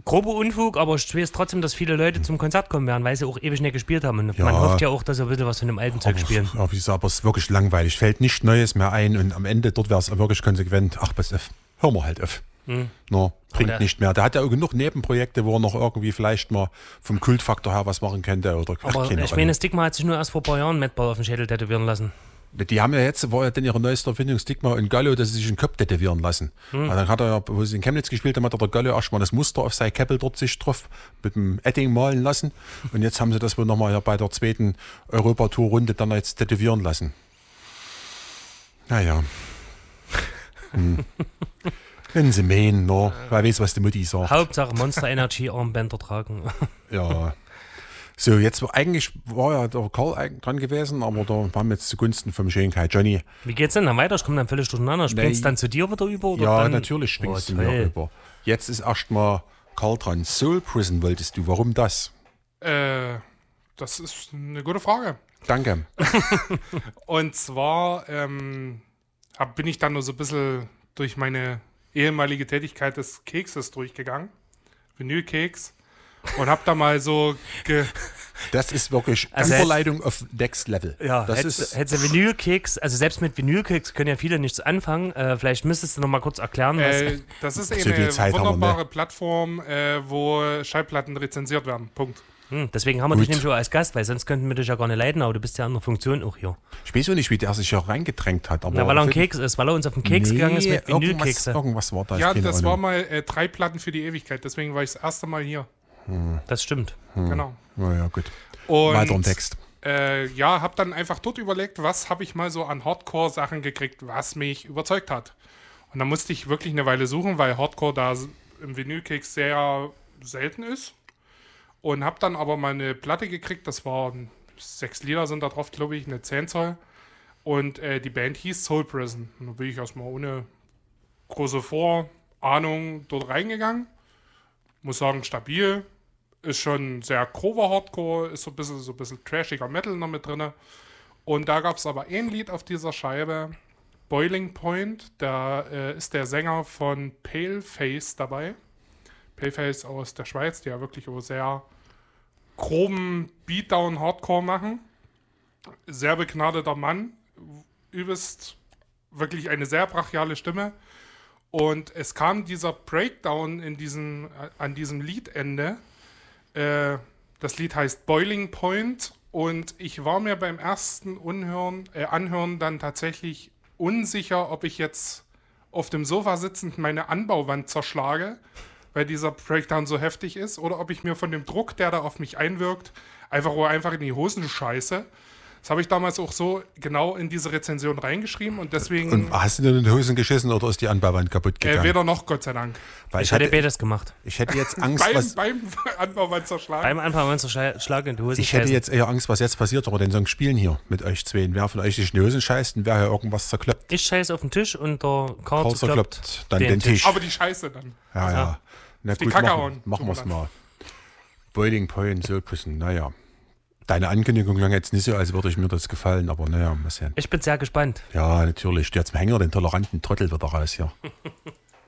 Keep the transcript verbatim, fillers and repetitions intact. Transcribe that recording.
grober Unfug, aber ich weiß trotzdem, dass viele Leute zum Konzert kommen werden, weil sie auch ewig nicht gespielt haben. Und Ja. man hofft ja auch, dass sie ein bisschen was von dem alten Zeug aber, spielen. aber, ich sag, aber es ist wirklich langweilig. Fällt nichts Neues mehr ein und am Ende dort wäre es wirklich konsequent. Ach, pass auf, hören wir halt auf. Hm. No, bringt der- nicht mehr. Der hat ja genug Nebenprojekte, wo er noch irgendwie vielleicht mal vom Kultfaktor her was machen könnte. Oder, ach, Aber keine ich Ahnung. meine, Stigma hat sich nur erst vor ein paar Jahren Madball auf den Schädel tätowieren lassen. Die haben ja jetzt, war ja dann ihre neueste Erfindung, Stigma und Gallo, dass sie sich einen Kopf tätowieren lassen. Hm. Und dann hat er ja, wo sie in Chemnitz gespielt haben, hat der Gallo erstmal das Muster auf sein Käppel dort sich drauf mit dem Edding malen lassen. Und jetzt haben sie das wohl nochmal ja bei der zweiten Europatour-Runde dann jetzt tätowieren lassen. Naja. Hm. Wenn sie mähen, no. Wer weiß, was die Mutti sagt. Hauptsache Monster Energy Armbänder tragen. Ja. So, jetzt war- eigentlich war ja der Karl eigentlich dran gewesen, aber da haben wir jetzt zugunsten vom Schönkeit Johnny. Wie geht's denn dann weiter? Ich komme dann völlig durcheinander. Springst du Nee. dann zu dir wieder über? Oder Ja, dann? natürlich springst Oh, du mir toll. über. Jetzt ist erstmal Karl dran. Soul Prison wolltest du. Warum das? Äh, das ist eine gute Frage. Danke. Und zwar ähm, hab, bin ich dann nur so ein bisschen durch meine ehemalige Tätigkeit des Kekses durchgegangen. Vinylkeks. Und hab da mal so ge Das ist wirklich Also Überleitung auf Next Level. Ja, das hättest, ist hättest du Vinylkeks, also selbst mit Vinylkeks können ja viele nichts anfangen. Äh, vielleicht müsstest du noch mal kurz erklären, was. äh, das ist So eine viel Zeit haben wir, wunderbare ne? Plattform, äh, wo Schallplatten rezensiert werden. Punkt. Hm, deswegen haben wir Gut. dich nämlich auch als Gast, weil sonst könnten wir dich ja gar nicht leiden, aber du bist ja in der Funktion auch hier. ich weiß auch nicht, wie der sich ja reingedrängt hat. Aber Na, weil er ein Keks ist, weil er uns auf den Keks nee, gegangen ist mit irgendwas, Vinylkekse. irgendwas war da. ich Ja, keine das Ahnung. war mal äh, drei Platten für die Ewigkeit. Deswegen war ich das erste Mal hier. Das stimmt. Genau. Naja, gut. Und Weiter im Text. Äh, ja, hab dann einfach dort überlegt, was habe ich mal so an Hardcore-Sachen gekriegt, was mich überzeugt hat. Und da musste ich wirklich eine Weile suchen, weil Hardcore da im Vinylkeks sehr selten ist. Und hab dann aber mal eine Platte gekriegt, das waren sechs Lieder sind da drauf, glaube ich, eine zehn Zoll. Und äh, die Band hieß Soul Prison. Und da bin ich erstmal ohne große Vorahnung dort reingegangen. Muss sagen, stabil. Ist schon sehr grober Hardcore, ist so ein bisschen, so ein bisschen trashiger Metal noch mit drin. Und da gab es aber ein Lied auf dieser Scheibe, Boiling Point. Da äh, ist der Sänger von Paleface dabei. Paleface aus der Schweiz, die ja wirklich auch sehr groben Beatdown-Hardcore machen. Sehr begnadeter Mann. Übelst wirklich eine sehr brachiale Stimme. Und es kam dieser Breakdown in diesem, an diesem Liedende. Äh, das Lied heißt Boiling Point. Und ich war mir beim ersten Unhören, äh, Anhören dann tatsächlich unsicher, ob ich jetzt auf dem Sofa sitzend meine Anbauwand zerschlage, weil dieser Breakdown so heftig ist, oder ob ich mir von dem Druck, der da auf mich einwirkt, einfach oder einfach in die Hosen scheiße. Das habe ich damals auch so genau in diese Rezension reingeschrieben und deswegen Und hast du dir in die Hosen geschissen oder ist die Anbauwand kaputt äh, gegangen? weder noch, Gott sei Dank. Weil Ich ich, hatte hätte, beides gemacht. ich hätte jetzt Angst, Beim, was, beim Anbauwand zerschlagen. Beim Anfang waren es Schlag in die Hose ich hätte scheißen. jetzt eher Angst, was jetzt passiert, aber den Song spielen hier mit euch zwei. Wer von euch sich in die Hosen scheißt, und wer hier irgendwas zerkloppt, Ich scheiße auf den Tisch und der Karl Karl zerkloppt zerkloppt dann den, Tisch. Aber die Scheiße dann. Ja, ja. Na die gut, Kacke machen, hauen. machen wir es Tut mir mal. Boiling Point, so küssen, naja. Deine Ankündigung klang jetzt nicht so, als würde ich mir das gefallen, aber naja, mal sehen. Ich bin sehr gespannt. Ja, natürlich. Jetzt hängen wir den toleranten Trottel wieder raus hier.